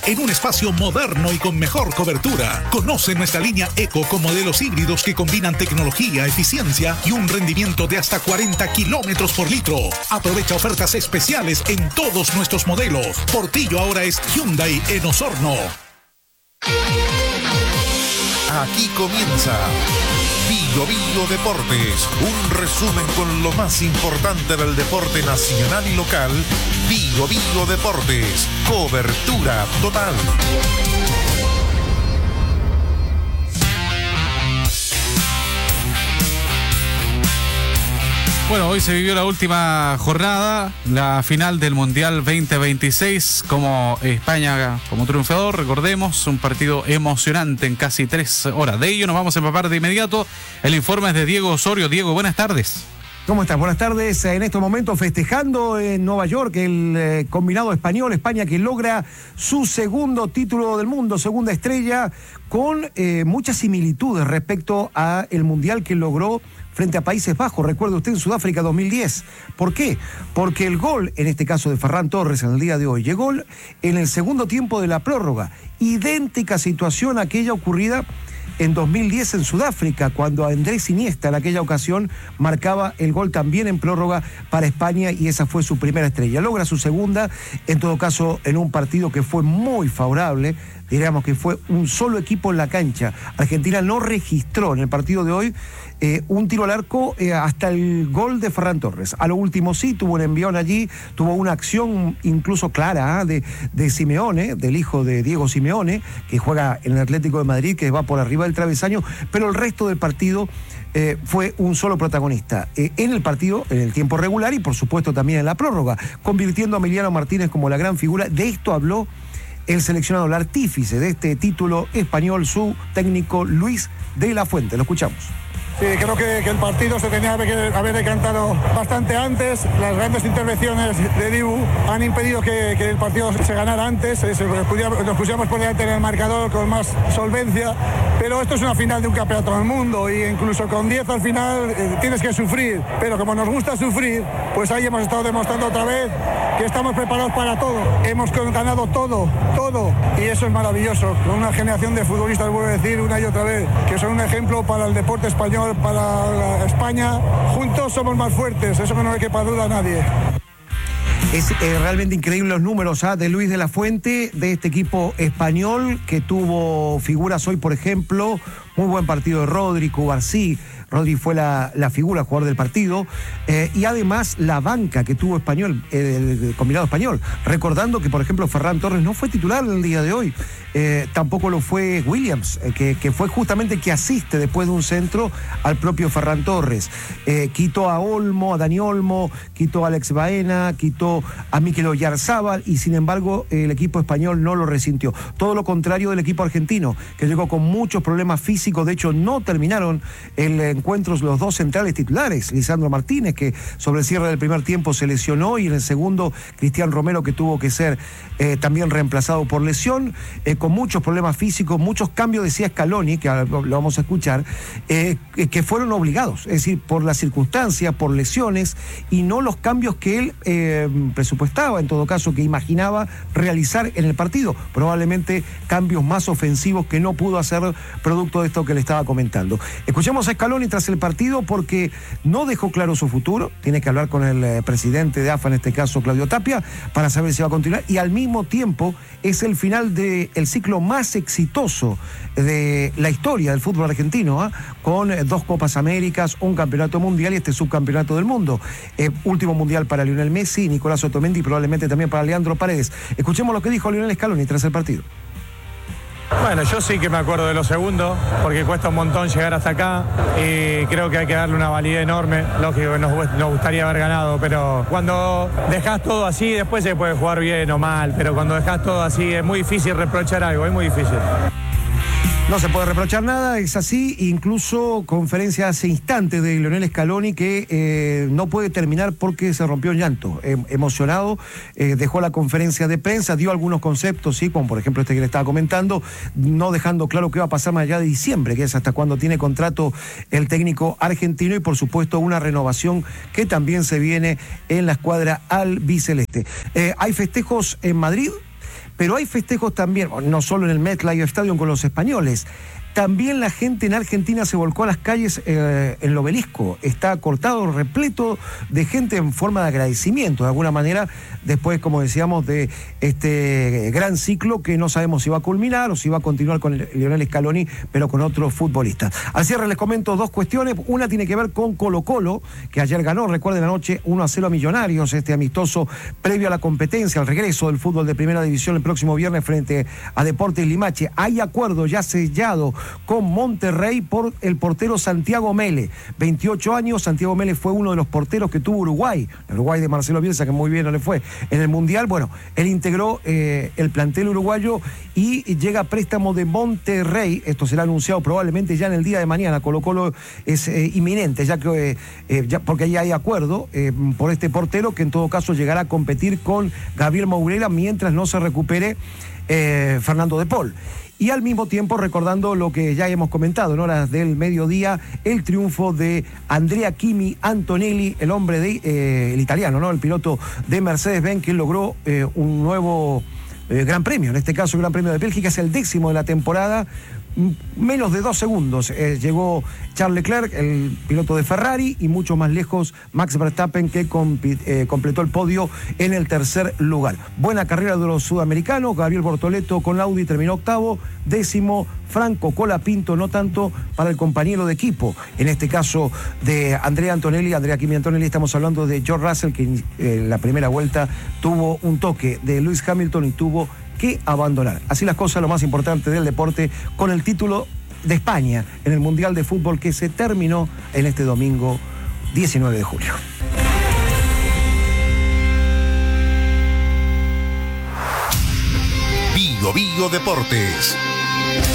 En un espacio moderno y con mejor cobertura. Conoce nuestra línea Eco con modelos híbridos que combinan tecnología, eficiencia y un rendimiento de hasta 40 kilómetros por litro. Aprovecha ofertas especiales en todos nuestros modelos. Portillo ahora es Hyundai en Osorno. Aquí comienza Bio Bio Deportes, un resumen con lo más importante del deporte nacional y local. Bio Bio Deportes, cobertura total. Bueno, hoy se vivió la última jornada, la final del Mundial 2026, como España como triunfador. Recordemos, un partido emocionante en casi 3 horas. De ello nos vamos a empapar de inmediato. El informe es de Diego Osorio. Diego, buenas tardes. ¿Cómo estás? Buenas tardes. En estos momentos festejando en Nueva York el combinado español, España que logra su segundo título del mundo, segunda estrella, con muchas similitudes respecto a el Mundial que logró frente a Países Bajos, recuerde usted, en Sudáfrica 2010. ¿Por qué? Porque el gol, en este caso de Ferran Torres en el día de hoy, llegó en el segundo tiempo de la prórroga. Idéntica situación a aquella ocurrida en 2010 en Sudáfrica, cuando Andrés Iniesta en aquella ocasión marcaba el gol también en prórroga para España y esa fue su primera estrella. Logra su segunda, en todo caso, en un partido que fue muy favorable. Diríamos que fue un solo equipo en la cancha. Argentina no registró en el partido de hoy un tiro al arco hasta el gol de Ferran Torres. A lo último sí, tuvo un envión allí, tuvo una acción incluso clara de Simeone, del hijo de Diego Simeone, que juega en el Atlético de Madrid, que va por arriba del travesaño, pero el resto del partido fue un solo protagonista en el partido, en el tiempo regular y por supuesto también en la prórroga, convirtiendo a Emiliano Martínez como la gran figura. De esto habló el seleccionado, el artífice de este título español, su técnico Luis de la Fuente. Lo escuchamos. Sí, creo que el partido se tenía que haber decantado bastante antes. Las grandes intervenciones de Dibu han impedido que el partido se ganara antes. Nos pusiéramos por delante en el marcador con más solvencia. Pero esto es una final de un campeonato del mundo y incluso con 10 al final tienes que sufrir. Pero como nos gusta sufrir, pues ahí hemos estado demostrando otra vez que estamos preparados para todo. Hemos ganado todo. Y eso es maravilloso. Con una generación de futbolistas, vuelvo a decir una y otra vez, que son un ejemplo para el deporte español, para España. Juntos somos más fuertes, eso que no le quepa duda a nadie. Es realmente increíble los números de Luis de la Fuente, de este equipo español que tuvo figuras hoy, por ejemplo, muy buen partido de Rodri, Cubarsí. Rodri fue la figura, jugador del partido, y además la banca que tuvo español, el combinado español, recordando que, por ejemplo, Ferran Torres no fue titular en el día de hoy, tampoco lo fue Williams, que fue justamente que asiste después de un centro al propio Ferran Torres. Quitó a Olmo, a Dani Olmo, quitó a Alex Baena, quitó a Mikel Oyarzábal, y sin embargo el equipo español no lo resintió. Todo lo contrario del equipo argentino, que llegó con muchos problemas físicos. De hecho, no terminaron el encuentros los dos centrales titulares, Lisandro Martínez, que sobre el cierre del primer tiempo se lesionó, y en el segundo Cristian Romero, que tuvo que ser también reemplazado por lesión, con muchos problemas físicos, muchos cambios, decía Scaloni, que lo vamos a escuchar, que fueron obligados, es decir, por las circunstancias, por lesiones, y no los cambios que él presupuestaba, en todo caso, que imaginaba realizar en el partido, probablemente cambios más ofensivos que no pudo hacer producto de esto que le estaba comentando. Escuchemos a Scaloni tras el partido, porque no dejó claro su futuro. Tiene que hablar con el presidente de AFA, en este caso Claudio Tapia, para saber si va a continuar, y al mismo tiempo es el final del ciclo más exitoso de la historia del fútbol argentino, con 2 Copas Américas, un campeonato mundial y este subcampeonato del mundo. Último mundial para Lionel Messi, Nicolás Otamendi y probablemente también para Leandro Paredes. Escuchemos lo que dijo Lionel Scaloni tras el partido. Bueno, yo sí que me acuerdo de los segundos, porque cuesta un montón llegar hasta acá y creo que hay que darle una validez enorme. Lógico que nos gustaría haber ganado, pero cuando dejás todo así, después se puede jugar bien o mal, pero cuando dejás todo así es muy difícil reprochar algo, es muy difícil. No se puede reprochar nada, es así. Incluso conferencia hace instantes de Lionel Scaloni que no puede terminar porque se rompió en llanto. Emocionado, dejó la conferencia de prensa, dio algunos conceptos, sí, como por ejemplo este que le estaba comentando, no dejando claro qué va a pasar más allá de diciembre, que es hasta cuando tiene contrato el técnico argentino, y por supuesto una renovación que también se viene en la escuadra albiceleste. Hay festejos en Madrid. Pero hay festejos también, no solo en el MetLife Stadium con los españoles. También la gente en Argentina se volcó a las calles en el Obelisco. Está cortado, repleto de gente en forma de agradecimiento, de alguna manera, después, como decíamos, de este gran ciclo que no sabemos si va a culminar o si va a continuar con Lionel Scaloni, pero con otros futbolistas. Al cierre les comento dos cuestiones. Una tiene que ver con Colo-Colo, que ayer ganó, recuerden, anoche 1-0 a Millonarios, este amistoso previo a la competencia, al regreso del fútbol de Primera División el próximo viernes frente a Deportes Limache. Hay acuerdo ya sellado con Monterrey por el portero Santiago Mele, 28 años. Santiago Mele fue uno de los porteros que tuvo Uruguay de Marcelo Bielsa, que muy bien no le fue en el Mundial. Bueno, él integró el plantel uruguayo y llega a préstamo de Monterrey. Esto será anunciado probablemente ya en el día de mañana. Colo-Colo es inminente, ya que porque ya hay acuerdo por este portero, que en todo caso llegará a competir con Gabriel Mourera mientras no se recupere Fernando de Paul. Y al mismo tiempo recordando lo que ya hemos comentado en horas del mediodía, el triunfo de Andrea Kimi Antonelli, el hombre el italiano, ¿no? El piloto de Mercedes-Benz, que logró un nuevo gran premio, en este caso el Gran Premio de Bélgica, es el 10º de la temporada. Menos de 2 segundos llegó Charles Leclerc, el piloto de Ferrari, y mucho más lejos Max Verstappen, que completó el podio en el 3er lugar. Buena carrera de los sudamericanos. Gabriel Bortoleto con Audi terminó 8º, 10º Franco Colapinto, no tanto para el compañero de equipo, en este caso de Andrea Kimi Antonelli, estamos hablando de George Russell, que en la primera vuelta tuvo un toque de Lewis Hamilton y tuvo que abandonar. Así las cosas, lo más importante del deporte, con el título de España en el Mundial de Fútbol que se terminó en este domingo 19 de julio. Bío Deportes.